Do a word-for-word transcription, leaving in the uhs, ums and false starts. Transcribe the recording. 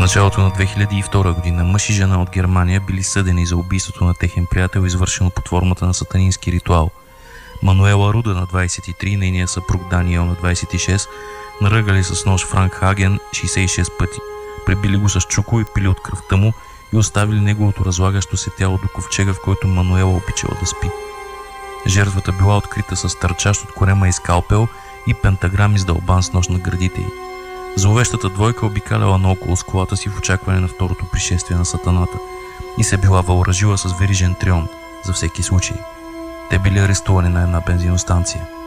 началото на две хиляди и втора година мъж и жена от Германия били съдени за убийството на техен приятел, извършено под формата на сатанински ритуал. Мануела Руда на двадесет и три и нейния съпруг Даниел на двадесет и шест наръгали с нож Франк Хаген шейсет и шест пъти, пребили го с чуко и пили от кръвта му и оставили неговото разлагащо се тяло до ковчега, в който Мануела обичала да спи. Жертвата била открита с търчащ от корема и скалпел и пентаграм издълбан с нож на гърдите й. Зловещата двойка обикаляла наоколо с колата си в очакване на второто пришествие на сатаната и се била въоръжила с верижен трион за всеки случай. Те били арестувани на една бензиностанция.